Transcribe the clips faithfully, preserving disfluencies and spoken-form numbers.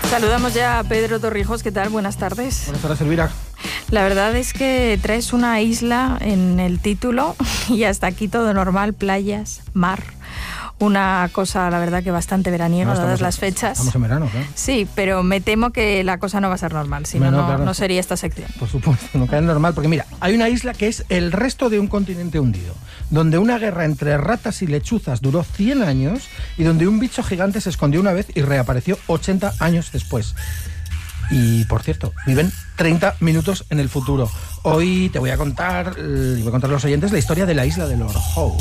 Saludamos ya a Pedro Torrijos. ¿Qué tal? Buenas tardes. Buenas tardes, Elvira. La verdad es que traes una isla en el título y hasta aquí todo normal, playas, mar. Una cosa, la verdad, que bastante veraniega, no, dadas las fechas. Estamos en verano, claro. Sí, pero me temo que la cosa no va a ser normal, si no, no, claro, no sería esta sección. Por supuesto, no cae normal, porque mira, hay una isla que es el resto de un continente hundido, donde una guerra entre ratas y lechuzas duró cien años y donde un bicho gigante se escondió una vez y reapareció ochenta años después. Y, por cierto, viven treinta minutos en el futuro. Hoy te voy a contar, y voy a contar a los oyentes la historia de la isla de Lord Howe.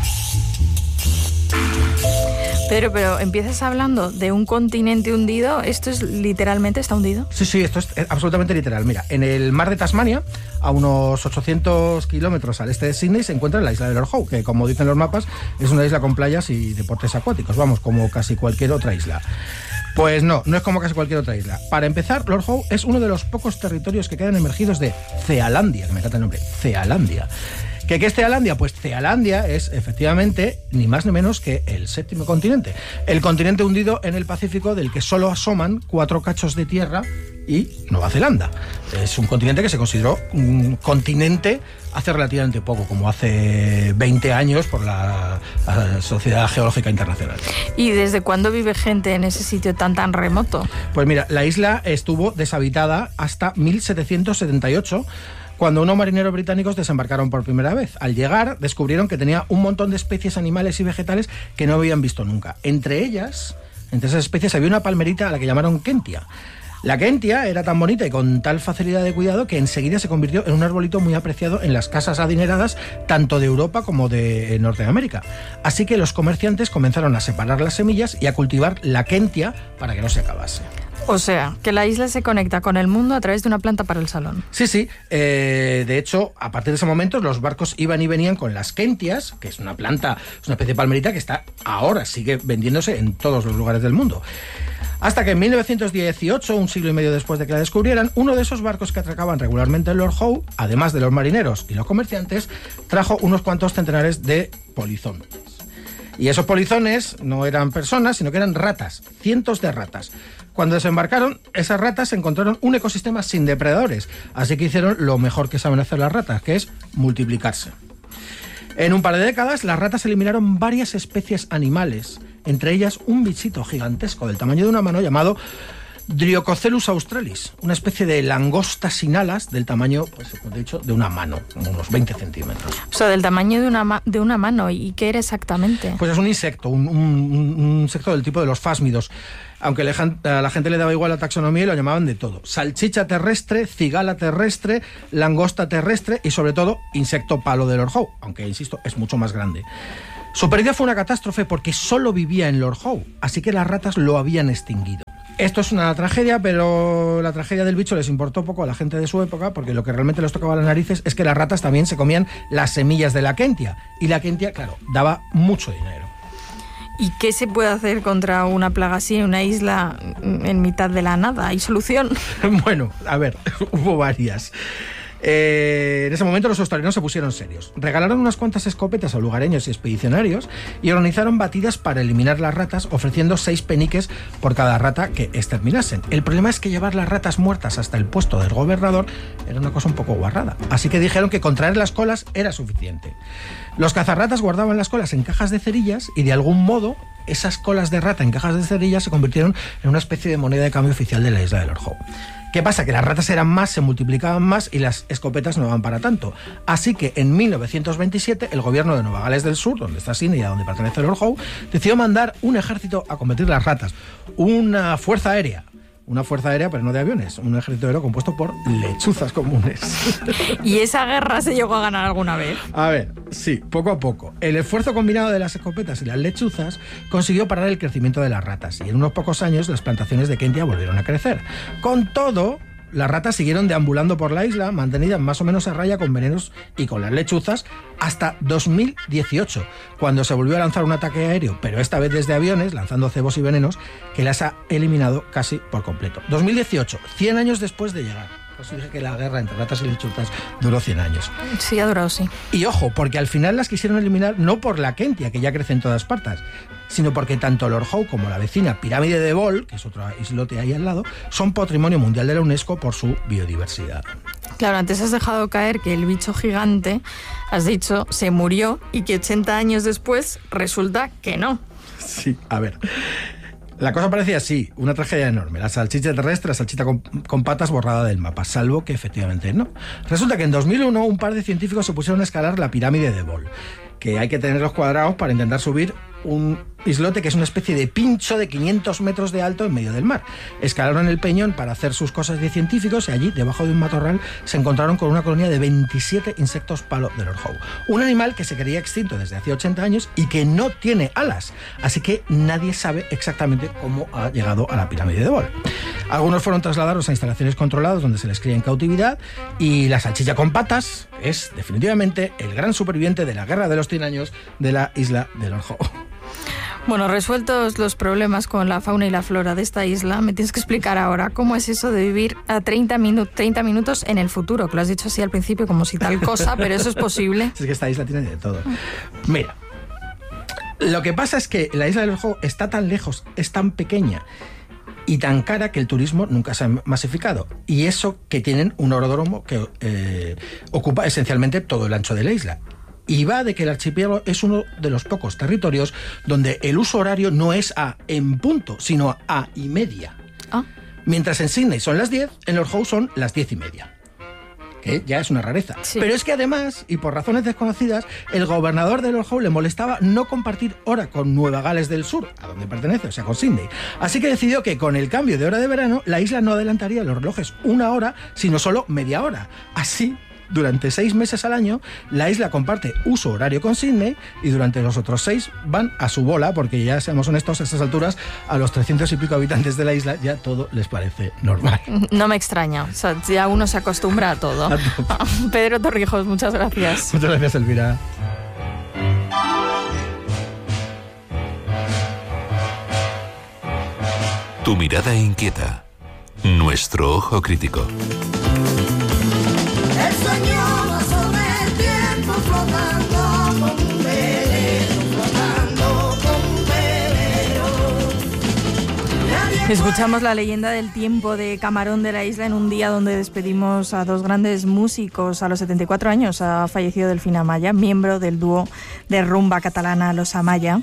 Pedro, pero empiezas hablando de un continente hundido. ¿Esto es literalmente está hundido? Sí, sí, esto es absolutamente literal. Mira, en el mar de Tasmania, a unos ochocientos kilómetros al este de Sydney, se encuentra la isla de Lord Howe, que, como dicen los mapas, es una isla con playas y deportes acuáticos. Vamos, como casi cualquier otra isla. Pues no, no es como casi cualquier otra isla. Para empezar, Lord Howe es uno de los pocos territorios que quedan emergidos de Cealandia, que me encanta el nombre, Cealandia. ¿Qué, ¿Qué es Cealandia? Pues Cealandia es, efectivamente, ni más ni menos que el séptimo continente. El continente hundido en el Pacífico, del que solo asoman cuatro cachos de tierra, y Nueva Zelanda. Es un continente que se consideró un continente hace relativamente poco, como hace veinte años por la, la Sociedad Geológica Internacional. ¿Y desde cuándo vive gente en ese sitio tan tan remoto? Pues mira, la isla estuvo deshabitada hasta mil setecientos setenta y ocho, cuando unos marineros británicos desembarcaron por primera vez. Al llegar, descubrieron que tenía un montón de especies animales y vegetales que no habían visto nunca. Entre ellas, entre esas especies, había una palmerita a la que llamaron Kentia. La Kentia era tan bonita y con tal facilidad de cuidado que enseguida se convirtió en un arbolito muy apreciado en las casas adineradas tanto de Europa como de Norteamérica. Así que los comerciantes comenzaron a separar las semillas y a cultivar la Kentia para que no se acabase. O sea, que la isla se conecta con el mundo a través de una planta para el salón. Sí, sí. Eh, de hecho, a partir de ese momento, los barcos iban y venían con las Kentias, que es una planta, es una especie de palmerita que está ahora, sigue vendiéndose en todos los lugares del mundo. Hasta que en mil novecientos dieciocho, un siglo y medio después de que la descubrieran, uno de esos barcos que atracaban regularmente en Lord Howe, además de los marineros y los comerciantes, trajo unos cuantos centenares de polizones. Y esos polizones no eran personas, sino que eran ratas, cientos de ratas. Cuando desembarcaron, esas ratas encontraron un ecosistema sin depredadores, así que hicieron lo mejor que saben hacer las ratas, que es multiplicarse. En un par de décadas, las ratas eliminaron varias especies animales, entre ellas un bichito gigantesco del tamaño de una mano llamado Dryococelus australis, una especie de langosta sin alas del tamaño, pues como he dicho, de una mano, unos veinte centímetros. O sea, del tamaño de una, ma- de una mano. ¿Y qué era exactamente? Pues es un insecto, un, un, un insecto del tipo de los fásmidos. Aunque a la gente le daba igual la taxonomía y lo llamaban de todo. Salchicha terrestre, cigala terrestre, langosta terrestre y, sobre todo, insecto palo de Lord Howe, aunque, insisto, es mucho más grande. Su pérdida fue una catástrofe porque solo vivía en Lord Howe, así que las ratas lo habían extinguido. Esto es una tragedia, pero la tragedia del bicho les importó poco a la gente de su época, porque lo que realmente les tocaba las narices es que las ratas también se comían las semillas de la Kentia. Y la Kentia, claro, daba mucho dinero. ¿Y qué se puede hacer contra una plaga así en una isla en mitad de la nada? ¿Hay solución? Bueno, a ver, hubo varias. Eh, en ese momento los australianos se pusieron serios. Regalaron unas cuantas escopetas a lugareños y expedicionarios y organizaron batidas para eliminar las ratas, ofreciendo seis peniques por cada rata que exterminasen. El problema es que llevar las ratas muertas hasta el puesto del gobernador era una cosa un poco guarrada, así que dijeron que con traer las colas era suficiente. Los cazarratas guardaban las colas en cajas de cerillas y, de algún modo, esas colas de rata en cajas de cerillas se convirtieron en una especie de moneda de cambio oficial de la isla de Lord Howe. ¿Qué pasa? Que las ratas eran más, se multiplicaban más y las escopetas no daban para tanto. Así que en mil novecientos veintisiete el gobierno de Nueva Gales del Sur, donde está Sydney y a donde pertenece Lord Howe, decidió mandar un ejército a combatir las ratas. Una fuerza aérea. Una fuerza aérea, pero no de aviones. Un ejército aéreo compuesto por lechuzas comunes. ¿Y esa guerra se llegó a ganar alguna vez? A ver, sí, poco a poco. El esfuerzo combinado de las escopetas y las lechuzas consiguió parar el crecimiento de las ratas. Y en unos pocos años las plantaciones de Kentia volvieron a crecer. Con todo, las ratas siguieron deambulando por la isla, mantenidas más o menos a raya con venenos y con las lechuzas, hasta dos mil dieciocho, cuando se volvió a lanzar un ataque aéreo, pero esta vez desde aviones, lanzando cebos y venenos, que las ha eliminado casi por completo. dos mil dieciocho, cien años después de llegar. Os dije que la guerra entre ratas y lechuzas duró cien años. Sí, ha durado, sí. Y ojo, porque al final las quisieron eliminar no por la Kentia, que ya crece en todas partes, sino porque tanto Lord Howe como la vecina Pirámide de Bol, que es otro islote ahí al lado, son Patrimonio Mundial de la UNESCO por su biodiversidad. Claro, antes has dejado caer que el bicho gigante, has dicho, se murió y que ochenta años después resulta que no. Sí, a ver... La cosa parecía así, una tragedia enorme. La salchicha terrestre, la salchicha con, con patas borrada del mapa, salvo que efectivamente no. Resulta que en dos mil uno un par de científicos se pusieron a escalar la pirámide de Bol, que hay que tenerlos cuadrados para intentar subir un islote que es una especie de pincho de quinientos metros de alto en medio del mar. Escalaron el peñón para hacer sus cosas de científicos y allí, debajo de un matorral, se encontraron con una colonia de veintisiete insectos palo de Lord Howe. Un animal que se creía extinto desde hace ochenta años y que no tiene alas. Así que nadie sabe exactamente cómo ha llegado a la pirámide de Bol. Algunos fueron trasladados a instalaciones controladas donde se les cría en cautividad y la salchicha con patas es definitivamente el gran superviviente de la Guerra de los cien años de la isla de Lord Howe. Bueno, resueltos los problemas con la fauna y la flora de esta isla, me tienes que explicar ahora cómo es eso de vivir a treinta, minu- treinta minutos en el futuro, que lo has dicho así al principio como si tal cosa, pero eso es posible. Es que esta isla tiene de todo. Mira, lo que pasa es que la isla de Lord Howe está tan lejos, es tan pequeña y tan cara que el turismo nunca se ha masificado. Y eso que tienen un aeródromo que eh, ocupa esencialmente todo el ancho de la isla. Y va de que el archipiélago es uno de los pocos territorios donde el uso horario no es a en punto, sino a y media. Ah. Mientras en Sydney son las diez, en Lord Howe son las diez y media. Que ya es una rareza. Sí. Pero es que además, y por razones desconocidas, el gobernador de Lord Howe le molestaba no compartir hora con Nueva Gales del Sur, a donde pertenece, o sea, con Sydney. Así que decidió que con el cambio de hora de verano, la isla no adelantaría los relojes una hora, sino solo media hora. Así, durante seis meses al año, la isla comparte uso horario con Sydney y durante los otros seis van a su bola, porque ya seamos honestos, a estas alturas, a los trescientos y pico habitantes de la isla ya todo les parece normal. No me extraña, o sea, ya uno se acostumbra a todo. A Pedro Torrijos, muchas gracias. Muchas gracias, Elvira. Tu mirada inquieta, nuestro ojo crítico. El sueño pasó del tiempo flotando como un velero, flotando como un velero. Nadie Escuchamos la leyenda del tiempo de Camarón de la Isla en un día donde despedimos a dos grandes músicos. A los setenta y cuatro años ha fallecido Delfín Amaya, miembro del dúo de rumba catalana Los Amaya.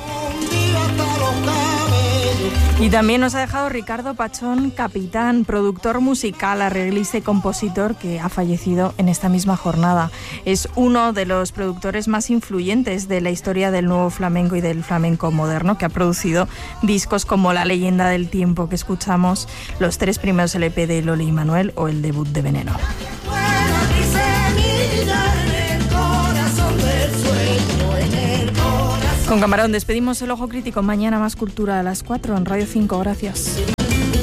Y también nos ha dejado Ricardo Pachón Capitán, productor musical, arreglista y compositor, que ha fallecido en esta misma jornada. Es uno de los productores más influyentes de la historia del nuevo flamenco y del flamenco moderno, que ha producido discos como La leyenda del tiempo que escuchamos, los tres primeros L P de Loli y Manuel o el debut de Veneno. Con Camarón despedimos el Ojo Crítico. Mañana más cultura a las cuatro en Radio cinco. Gracias.